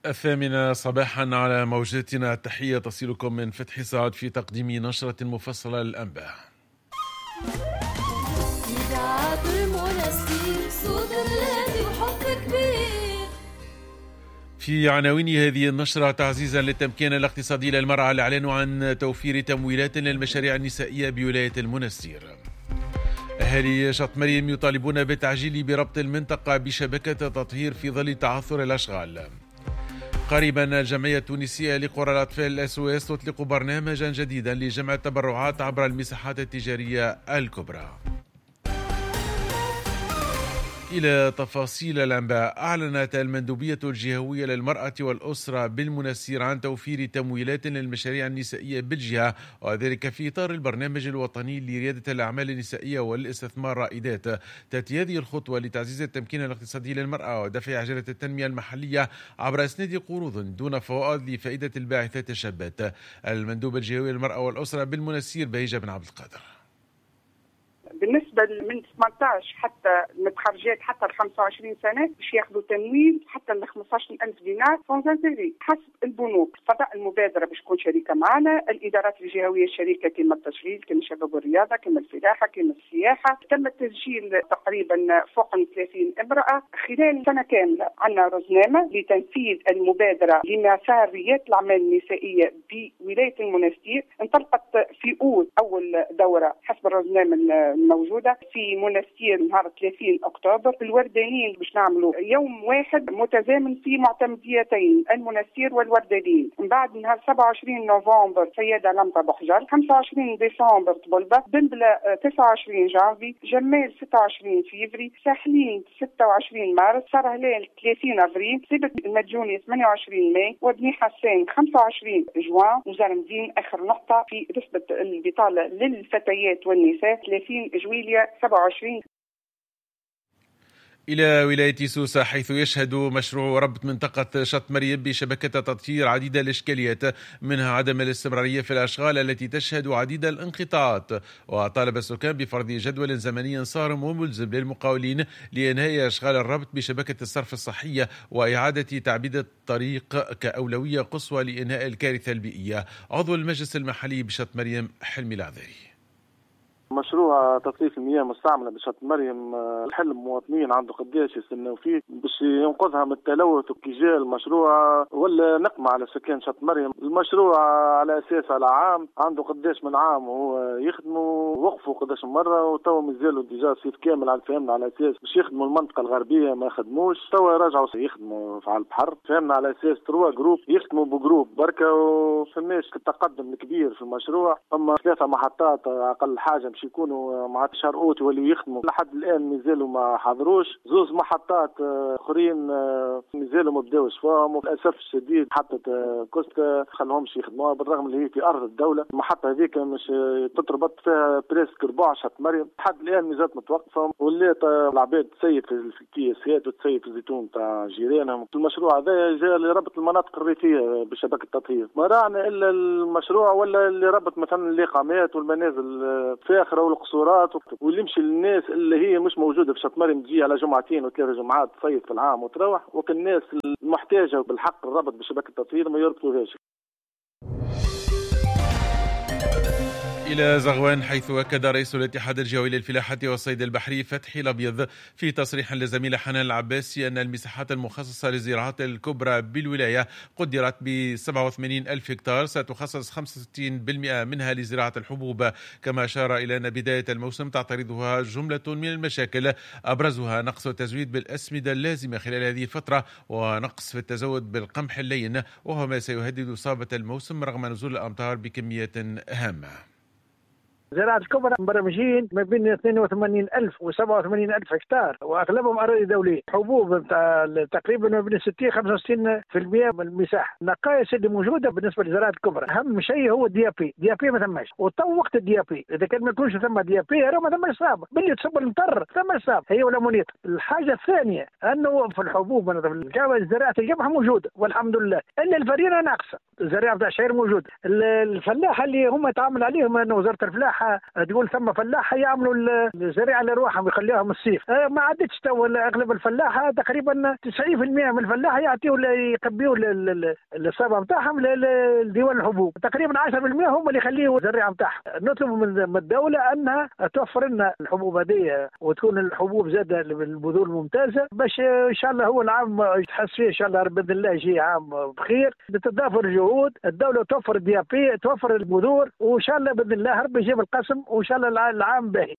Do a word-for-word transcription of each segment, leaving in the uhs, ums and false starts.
الثامنة صباحا على موجاتنا، التحية تصلكم من فتحي سعد في تقديم نشرة مفصلة للأنباء. في عناوين هذه النشرة: تعزيزا للتمكين الاقتصادي للمرأة، الإعلان عن توفير تمويلات للمشاريع النسائية بولاية المنستير. أهالي شط مريم يطالبون بالتعجيل بربط المنطقة بشبكة تطهير في ظل تعثر الأشغال. قريبا الجمعية التونسية لقرى الأطفال الأس أو إس تطلق برنامجا جديدا لجمع التبرعات عبر المساحات التجارية الكبرى. إلى تفاصيل الأنباء. أعلنت المندوبية الجهوية للمرأة والأسرة بالمنستير عن توفير تمويلات للمشاريع النسائية بالجهة، وذلك في إطار البرنامج الوطني لريادة الأعمال النسائية والاستثمار رائدات. تأتي هذه الخطوة لتعزيز التمكين الاقتصادي للمرأة ودفع عجلة التنمية المحلية عبر إسناد قروض دون فوائد لفائدة الباعثات الشابات. المندوب الجهوي للمرأة والأسرة بالمنستير بهيجة بن عبد القادر. بالنسبة من ثمانية عشر حتى المتخرجات حتى ل خمسة وعشرين سنة باش ياخذوا تمويل حتى ل خمسة عشر ألف دينار سون انتيغي حسب البنوك. قضاء المبادرة باش تكون شركة معنا، الإدارات الجهوية الشركة كما التشغيل كما الشباب والرياضة كما الفلاحة كما السياحة. تم التسجيل تقريبا فوق من ثلاثين امرأة خلال سنة كاملة. عندنا رزنامة لتنفيذ المبادرة لمساريات الأعمال النسائية بولاية المنستير، انطلقت في أول أول دورة حسب الرزنامة موجودة في منستير نهار ثلاثين أكتوبر. الوردانيين باش نعملوا يوم واحد متزامن في معتمديتين المنستير والوردانيين. من بعد نهار سبعة وعشرين نوفمبر سيدة لمطة بحجر، خمسة وعشرين ديسمبر طبلبة، بنبلة تسعة وعشرين جانفي، جمال ستة وعشرين فيفري، ساحلين ستة وعشرين مارس، سرهلال ثلاثين أبريل، سبت المجوني ثمانية وعشرين ماي، وبني حسان خمسة وعشرين جوان، وزرمزين آخر نقطة في نسبة البطالة للفتيات والنساء ثلاثين جويلية سبعة وعشرين. إلى ولاية سوسة، حيث يشهد مشروع ربط منطقة شط مريم بشبكة تطهير عديدة الإشكاليات، منها عدم الاستمرارية في الأشغال التي تشهد عديد الانقطاعات. وطالب السكان بفرض جدول زمني صارم وملزم للمقاولين لإنهاء أشغال الربط بشبكة الصرف الصحية وإعادة تعبيد الطريق كأولوية قصوى لإنهاء الكارثة البيئية. عضو المجلس المحلي بشط مريم حلمي العذاري. مشروع تصريف المياه المستعمله بشط مريم الحلم المواطنين عنده قداش يستناو فيه باش ينقذها من التلوث كي جاء المشروع ولا نقمة على سكان شط مريم. المشروع على اساس على عام عنده قداش من عام وهو يخدموا، وقفوا قداش مره وتوا مازالوا ديجا صيف كامل على فهمنا على اساس باش يخدموا المنطقه الغربيه ما خدموش، توا رجعوا يخدموا على البحر. فهمنا على اساس تروا جروب يخدموا بجروب بركه وفماش التقدم الكبير في المشروع. اما ثلاثه محطات اقل حاجه باش يكونوا مع شهر اوت واللي يخدموا لحد الان مازالوا ما حضروش. زوز محطات اخرين مازالوا ما بداوش فيهم، وللاسف الشديد حتى كوستا خلهمش يخدموها بالرغم اللي هي في ارض الدوله. المحطه هذيك مش تتربط فيها بريسك ربع شط مريم، لحد الان مازالت متوقفه، ولات العباد تسيف في الكياسات وتسيف الزيتون تاع جيرانهم. المشروع هذا جاء لربط المناطق الريفيه بشبكه التطهير، ما رانا الا المشروع ولا اللي ربط مثلا الاقامات والمنازل فاخره والقصورات واللي يمشي للناس اللي هي مش موجوده في شط مريم تجي على جمعتين وثلاث جمعات تصيف في العام وتروح، وكل الناس المحتاجه بالحق الربط بشبكه التطهير ما يربطوهاش. إلى زغوان، حيث أكد رئيس الاتحاد الجوي للفلاحة والصيد البحري فتحي الأبيض في تصريح لزميل حنان العباسي أن المساحات المخصصة للزراعات الكبرى بالولاية قدرت ب سبعة وثمانين ألف هكتار، ستخصص خمسة وستين بالمئة منها لزراعة الحبوب. كما أشار إلى أن بداية الموسم تعترضها جملة من المشاكل، أبرزها نقص التزويد بالأسمدة اللازمة خلال هذه الفترة ونقص في التزود بالقمح اللين، وهو ما سيهدد إصابة الموسم رغم نزول الأمطار بكميات هامة. زراعة الكبرى مبرمجين ما بين اثنين وثمانين ألف وسبعة وثمانين ألف هكتار، وأغلبهم أراضي دولية. حبوب تقريبا ما بين ستين خمسة وستين بالمئة من المساحة. النقائص اللي موجودة بالنسبة لزراعة الكبرى أهم شيء هو الدي بي، دي بي ما ثماش، وطو وقت الدي بي إذا كان ما يكونش ثم دي بي راه ما ثماش صعب، باللي تصب المطر ثم صعب هي ولا منيط. الحاجة الثانية أنه في الحبوب زراعة القمح موجودة والحمد لله، إلا الفرينة ناقصة، زراعة الشعير موجود. الفلاحة اللي هم يتعامل عليهم أن وزارة الفلاحة فلاحة تقول ثم فلاحة يعملوا الزراعة لأرواحهم يخليهم الصيف. ما عادتش تو أغلب الفلاحة تقريبا تسعين بالمئة من الفلاحة يعطيوا يقبيوا الصابة متاعهم لديوان الحبوب، تقريبا عشرة بالمئة هم اللي يخليوا الزراعة متاعهم. نطلب من الدولة أنها توفر لنا الحبوب هذه وتكون الحبوب زادة بالبذور ممتازة باش إن شاء الله هو العام يتحس فيه إن شاء الله بإذن الله يجي عام بخير. تتضافر الجهود، الدولة توفر الديابي توفر البذور وإن شاء الله بإذن الله ربي يجيب القسم وإن شاء الله العام باهي.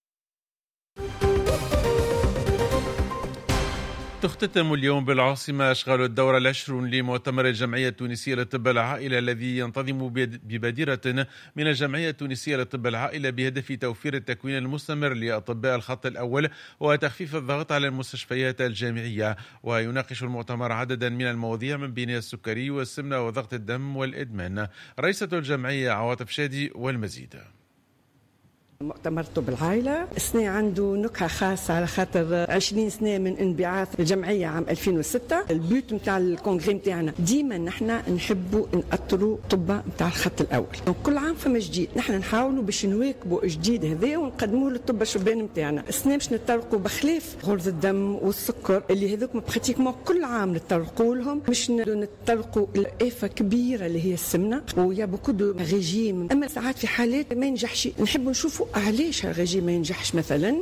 تختتم اليوم بالعاصمة أشغال الدورة العشرون لمؤتمر الجمعية التونسية لطب العائلة الذي ينتظم ببادرة من الجمعية التونسية لطب العائلة بهدف توفير التكوين المستمر لأطباء الخط الأول وتخفيف الضغط على المستشفيات الجامعية. ويناقش المؤتمر عددا من المواضيع من بينها السكري والسمنة وضغط الدم والإدمان. رئيسة الجمعية عواطف شادي والمزيد. مؤتمر طب العائلة السنة عنده نكهة خاصة على خاطر عشرين سنة من انبعاث الجمعية عام ألفين وستة. البيوت متاع الكونغري متاعنا ديما نحنا نحبوا نأطروا طب متاع الخط الأول، كل عام فما جديد نحنا نحاولوا باش نواكبوا جديد هذا ونقدموه للطب الشبان متاعنا. السنة باش نتطرقوا بخلاف غرز الدم والسكر اللي هذوك براتيكمون كل عام نتطرقوا لهم، مش نتطرقوا لآفة كبيرة اللي هي السمنة ويا بوكو دو ريجيم. أما ساعات في حالات ما ينجحش نحب نشوفوا علاش الرجيم ما ينجحش مثلا.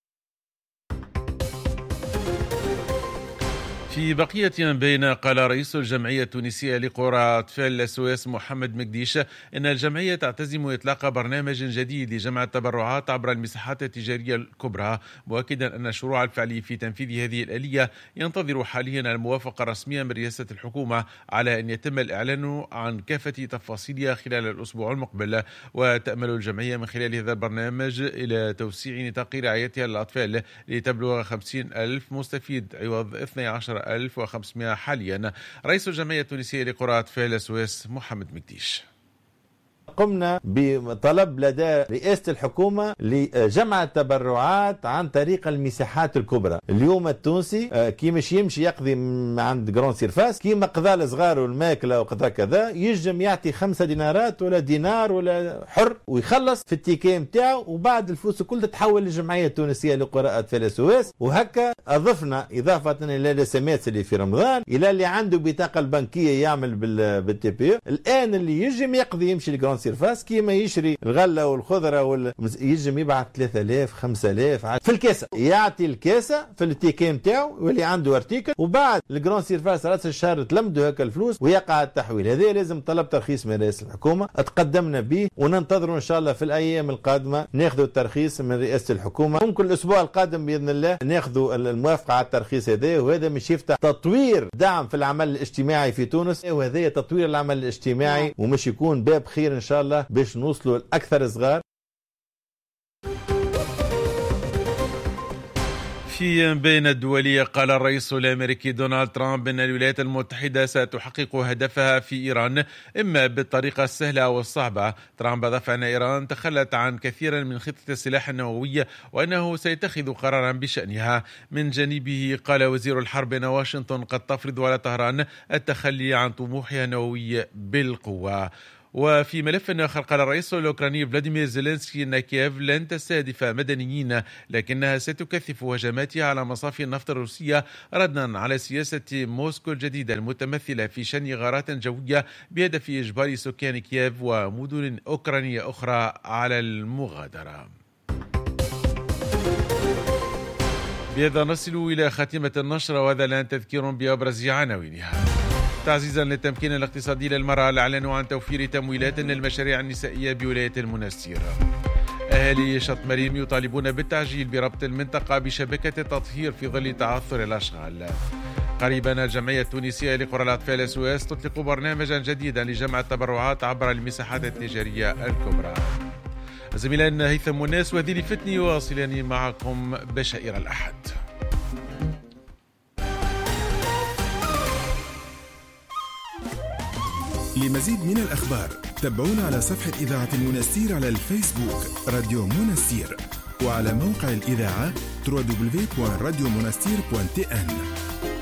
في بقية بين قال رئيس الجمعية التونسية لقرى أطفال السويس محمد مقديش إن الجمعية تعتزم إطلاق برنامج جديد لجمع التبرعات عبر المساحات التجارية الكبرى، مؤكدا أن الشروع الفعلي في تنفيذ هذه الآلية ينتظر حاليا الموافقة الرسمية من رئاسة الحكومة على أن يتم الإعلان عن كافة تفاصيلها خلال الأسبوع المقبل. وتأمل الجمعية من خلال هذا البرنامج إلى توسيع نطاق رعايتها للأطفال لتبلغ خمسين ألف مستفيد عوض اثني عشر ألف وخمسمائة حاليا. رئيس الجمعية التونسية لقرى أطفال السويس محمد مقديش. قمنا بطلب لدى رئاسة الحكومة لجمع التبرعات عن طريق المساحات الكبرى. اليوم التونسي كي مش يمشي يقضي عند جرون سيرفاس كي مقضى الصغار والماكلة وقضى كذا يجم يعطي خمسة دينارات ولا دينار ولا حر ويخلص في التيكي متاعه وبعد الفلوس كلها تتحول للجمعية التونسية لقرى أطفال السويس. وهكا أضفنا إضافة إلى الرسمات اللي في رمضان إلى اللي عنده بطاقة البنكية يعمل بالتي بي. الآن اللي يجم يقضي يمشي لجرون سيرفاس كيما يشري الغله والخضره وال... يجم يبعث ثلاثة آلاف خمسة آلاف في الكاسه، يعطي الكاسه في التيكي نتاعو واللي عنده ارتيكل وبعد الجرون سيرفاس راس الشهر تلمدوا هكا الفلوس ويقع التحويل. هذا لازم طلب ترخيص من رئاسه الحكومه تقدمنا به وننتظروا ان شاء الله في الايام القادمه ناخذوا الترخيص من رئاسه الحكومه. ممكن الاسبوع القادم باذن الله ناخذوا الموافقه على الترخيص هذا، وهذا مش يفتح تطوير دعم في العمل الاجتماعي في تونس، وهذا تطوير العمل الاجتماعي ومش يكون باب خير ان شاء الله باش نوصلوا لأكثر صغار. في بين الدولية قال الرئيس الأمريكي دونالد ترامب أن الولايات المتحدة ستحقق هدفها في إيران إما بالطريقة السهلة أو الصعبة. ترامب أضاف أن إيران تخلت عن كثيرا من خطة السلاح النووي وأنه سيتخذ قرارا بشأنها. من جانبه قال وزير الحرب أن واشنطن قد تفرض على طهران التخلي عن طموحها النووي بالقوة. وفي ملف آخر قال الرئيس الأوكراني فلاديمير زيلينسكي أن كييف لن تستهدف مدنيين لكنها ستكثف هجماتها على مصافي النفط الروسية ردا على سياسة موسكو الجديدة المتمثلة في شن غارات جوية بهدف إجبار سكان كييف ومدن أوكرانية أخرى على المغادرة. بهذا نصل إلى خاتمة النشر وهذا الآن تذكير بأبرز عناوينها. تعزيزا للتمكين الاقتصادي للمرأة الإعلان عن توفير تمويلات للمشاريع النسائية بولاية المنستير. أهالي شط مريم يطالبون بالتعجيل بربط المنطقة بشبكة التطهير في ظل تعثر الأشغال. قريبا الجمعية التونسية لقرى الأطفال السويس تطلق برنامجا جديدا لجمع التبرعات عبر المساحات التجارية الكبرى. زميلان هيثم والناس وذيلي فتني واصلاني معكم بشائر الأحد. لمزيد من الأخبار تابعونا على صفحة إذاعة المنستير على الفيسبوك راديو منستير وعلى موقع الإذاعة دبليو دبليو دبليو دوت راديو منستير دوت تي إن.